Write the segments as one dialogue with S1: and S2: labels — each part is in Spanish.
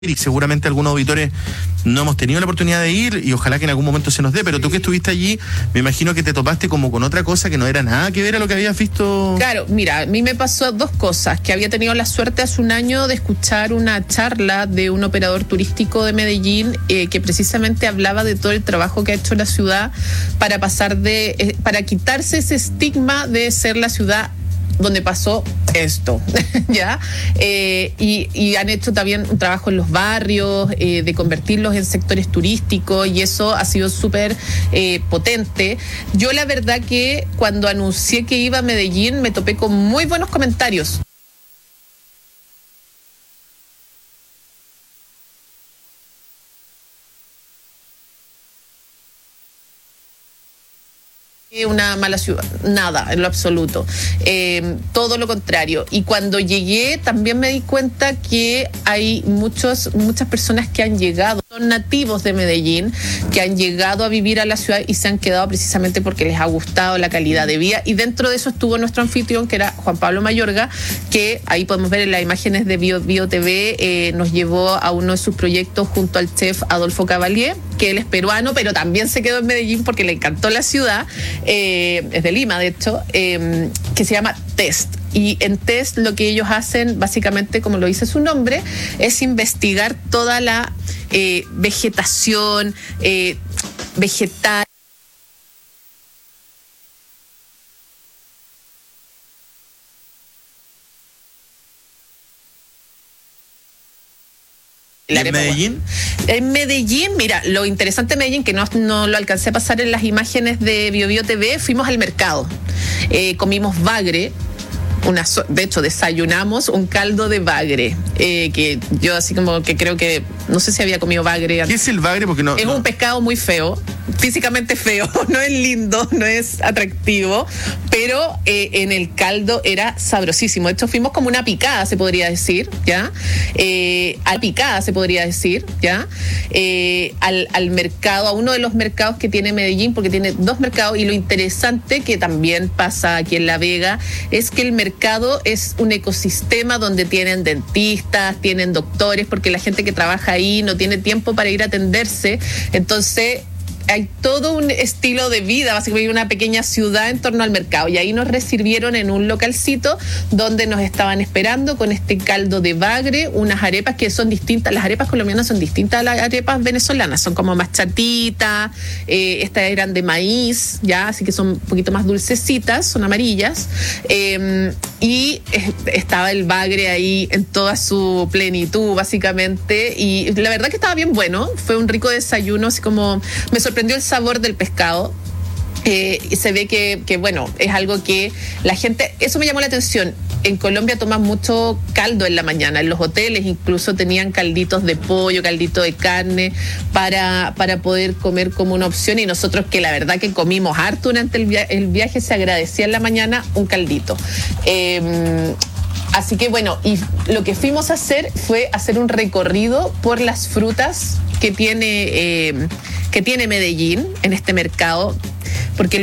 S1: y seguramente algunos auditores no hemos tenido la oportunidad de ir y ojalá que en algún momento se nos dé, pero tú que estuviste allí, me imagino que te topaste como con otra cosa que no era nada que ver a lo que habías visto.
S2: Claro, mira, a mí me pasó dos cosas, que había tenido la suerte hace un año de escuchar una charla de un operador turístico de Medellín que precisamente hablaba de todo el trabajo que ha hecho la ciudad para para quitarse ese estigma de ser la ciudad donde pasó esto, ¿ya? Y han hecho también un trabajo en los barrios, de convertirlos en sectores turísticos, y eso ha sido súper potente. Yo la verdad que cuando anuncié que iba a Medellín me topé con muy buenos comentarios. Una mala ciudad, nada, en lo absoluto, todo lo contrario. Y cuando llegué también me di cuenta que hay muchas personas que han llegado, son nativos de Medellín, que han llegado a vivir a la ciudad y se han quedado precisamente porque les ha gustado la calidad de vida, y dentro de eso estuvo nuestro anfitrión, que era Juan Pablo Mayorga, que ahí podemos ver en las imágenes de Bio TV, nos llevó a uno de sus proyectos junto al chef Adolfo Cavalier, que él es peruano, pero también se quedó en Medellín porque le encantó la ciudad. Es de Lima, de hecho, que se llama Test. Y en Test lo que ellos hacen, básicamente, como lo dice su nombre, es investigar toda la vegetación, vegetal.
S1: ¿En Medellín?
S2: En Medellín, mira, lo interesante de Medellín, que no lo alcancé a pasar en las imágenes de Bio TV, fuimos al mercado, comimos bagre, de hecho desayunamos un caldo de bagre, que yo así como que creo que, no sé si había comido bagre antes.
S1: ¿Qué es el bagre? Porque
S2: es un pescado muy feo, físicamente feo, no es lindo, no es atractivo, pero en el caldo era sabrosísimo. De hecho, fuimos como una picada, se podría decir, ¿ya? Al mercado, a uno de los mercados que tiene Medellín, porque tiene dos mercados, y lo interesante que también pasa aquí en La Vega es que el mercado es un ecosistema donde tienen dentistas, tienen doctores, porque la gente que trabaja ahí no tiene tiempo para ir a atenderse, entonces hay todo un estilo de vida, básicamente una pequeña ciudad en torno al mercado, y ahí nos recibieron en un localcito donde nos estaban esperando con este caldo de bagre, unas arepas que son distintas, las arepas colombianas son distintas a las arepas venezolanas, son como más chatitas, estas eran de maíz, ya, así que son un poquito más dulcecitas, son amarillas, y estaba el bagre ahí en toda su plenitud, básicamente, y la verdad que estaba bien bueno, fue un rico desayuno, así como me sorprendió el sabor del pescado. Y se ve que bueno, es algo que la gente, eso me llamó la atención. En Colombia toman mucho caldo en la mañana, en los hoteles incluso tenían calditos de pollo, caldito de carne para poder comer como una opción, y nosotros, que la verdad que comimos harto durante el viaje, se agradecía en la mañana un caldito. Así que bueno, y lo que fuimos a hacer fue hacer un recorrido por las frutas que tiene Medellín en este mercado, porque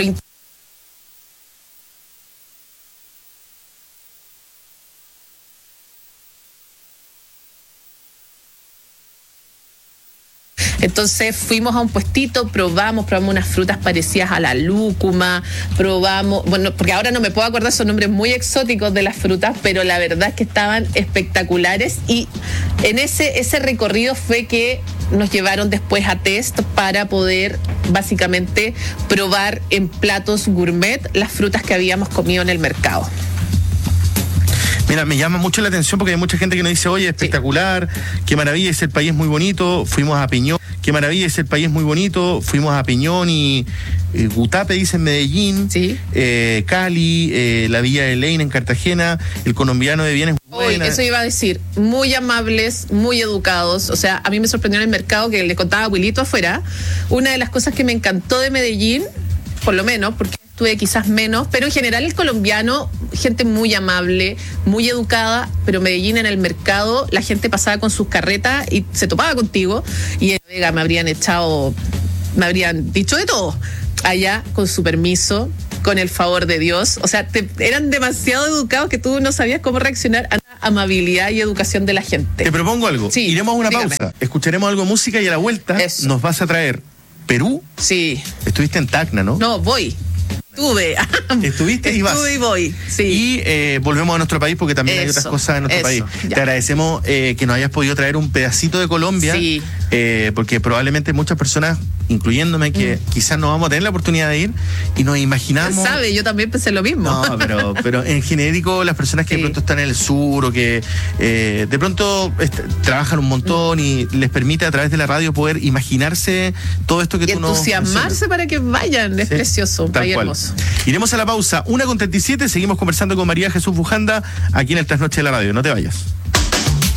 S2: entonces fuimos a un puestito, probamos unas frutas parecidas a la lúcuma, bueno, porque ahora no me puedo acordar, son nombres muy exóticos de las frutas, pero la verdad es que estaban espectaculares, y en ese recorrido fue que nos llevaron después a Test para poder básicamente probar en platos gourmet las frutas que habíamos comido en el mercado.
S1: Mira, me llama mucho la atención porque hay mucha gente que nos dice, oye, espectacular, qué maravilla, es el país muy bonito, fuimos a Peñón, qué maravilla, es el país muy bonito, fuimos a Peñón y Gutape, dice en Medellín,
S2: sí.
S1: Cali, la Villa de Leyna en Cartagena, el colombiano de bienes.
S2: Eso iba a decir, muy amables, muy educados, o sea, a mí me sorprendió en el mercado, que le contaba a Wilito afuera, una de las cosas que me encantó de Medellín, por lo menos, porque tuve quizás menos, pero en general el colombiano, gente muy amable, muy educada, pero Medellín en el mercado, la gente pasaba con sus carretas y se topaba contigo, y en Vega me habrían dicho de todo, allá con su permiso, con el favor de Dios, o sea, eran demasiado educados que tú no sabías cómo reaccionar amabilidad y educación de la gente.
S1: Te propongo algo.
S2: Sí,
S1: iremos a una
S2: dígame.
S1: pausa, escucharemos algo de música y a la vuelta
S2: Eso.
S1: nos vas a traer Perú.
S2: Sí.
S1: Estuviste en Tacna, ¿no?
S2: No, voy. Estuve.
S1: Estuviste y vas.
S2: Estuve y voy, sí.
S1: Y volvemos a nuestro país porque también hay
S2: Eso,
S1: otras cosas en nuestro país.
S2: ya.
S1: Te agradecemos que nos hayas podido traer un pedacito de Colombia,
S2: Sí.
S1: Porque probablemente muchas personas, incluyéndome, que quizás no vamos a tener la oportunidad de ir y nos imaginamos...
S2: ¿Sabe? Yo también pensé lo mismo.
S1: No, pero en genérico las personas que
S2: Sí.
S1: de pronto están en el sur o que de pronto trabajan un montón y les permite a través de la radio poder imaginarse todo esto que
S2: Y
S1: tú nos
S2: entusiasmarse
S1: mencionas.
S2: para que vayan. Es
S1: Sí,
S2: precioso, un
S1: tal
S2: país
S1: cual.
S2: hermoso.
S1: Iremos a la pausa, 1:37, seguimos conversando con María Jesús Bujanda aquí en el Trasnoche de la Radio. No te vayas.